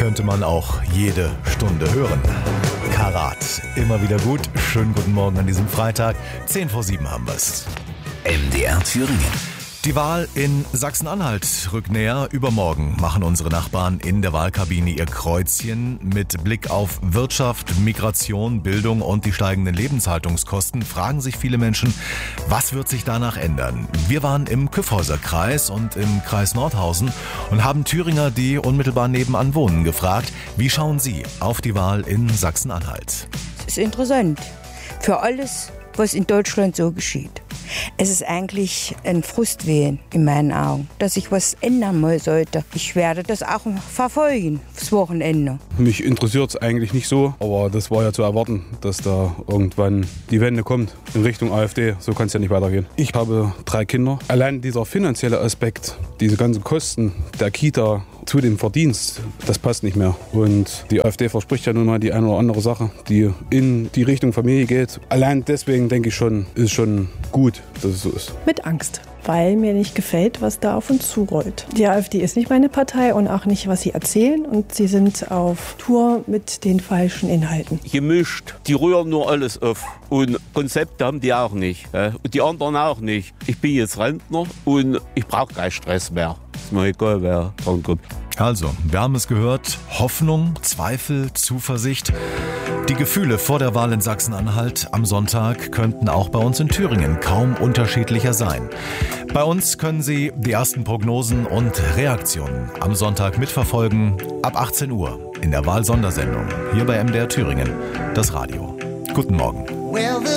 könnte man auch jede Stunde hören. Karat, immer wieder gut. Schönen guten Morgen an diesem Freitag. 6:50 haben wir's. MDR Thüringen. Die Wahl in Sachsen-Anhalt rückt näher. Übermorgen machen unsere Nachbarn in der Wahlkabine ihr Kreuzchen. Mit Blick auf Wirtschaft, Migration, Bildung und die steigenden Lebenshaltungskosten fragen sich viele Menschen, was wird sich danach ändern? Wir waren im Kyffhäuser-Kreis und im Kreis Nordhausen und haben Thüringer, die unmittelbar nebenan wohnen, gefragt, wie schauen sie auf die Wahl in Sachsen-Anhalt? Es ist interessant für alles, was in Deutschland so geschieht. Es ist eigentlich ein Frustwehen in meinen Augen, dass sich was ändern mal sollte. Ich werde das auch verfolgen, das Wochenende. Mich interessiert es eigentlich nicht so, aber das war ja zu erwarten, dass da irgendwann die Wende kommt in Richtung AfD. So kann es ja nicht weitergehen. Ich habe 3 Kinder. Allein dieser finanzielle Aspekt, diese ganzen Kosten der Kita zu dem Verdienst, das passt nicht mehr. Und die AfD verspricht ja nun mal die eine oder andere Sache, die in die Richtung Familie geht. Allein deswegen denke ich schon, ist schon gut, dass es so ist. Mit Angst, weil mir nicht gefällt, was da auf uns zurollt. Die AfD ist nicht meine Partei und auch nicht, was sie erzählen. Und sie sind auf Tour mit den falschen Inhalten. Gemischt, die rühren nur alles auf. Und Konzepte haben die auch nicht. Und die anderen auch nicht. Ich bin jetzt Rentner und ich brauche keinen Stress mehr. Ist mir egal, wer dran kommt. Also, wir haben es gehört, Hoffnung, Zweifel, Zuversicht. Die Gefühle vor der Wahl in Sachsen-Anhalt am Sonntag könnten auch bei uns in Thüringen kaum unterschiedlicher sein. Bei uns können Sie die ersten Prognosen und Reaktionen am Sonntag mitverfolgen, ab 18 Uhr in der Wahlsondersendung hier bei MDR Thüringen, das Radio. Guten Morgen.